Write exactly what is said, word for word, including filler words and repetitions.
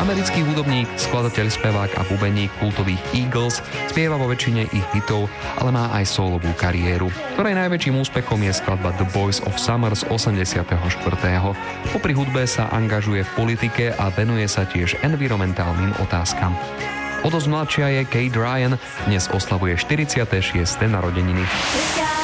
Americký hudobník, skladateľ, spevák a bubeník kultových Eagles spieva vo väčšine ich hitov, ale má aj solovú kariéru, ktorej najväčším úspechom je skladba The Boys of Summer z osemdesiateho štvrtého Popri hudbe sa angažuje v politike a venuje sa tiež environmentálnym otázkam. O dosť mladšia je Kate Ryan, dnes oslavuje štyridsiate šieste narodeniny.